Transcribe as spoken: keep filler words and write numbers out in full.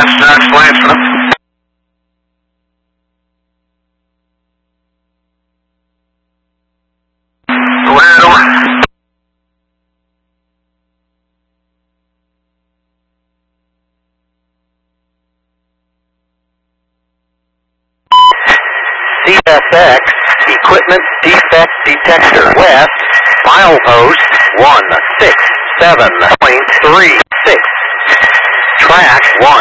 That's, that's Lansing. Well, C S X, Equipment Defect Detector, West, milepost one six seven point three six, track one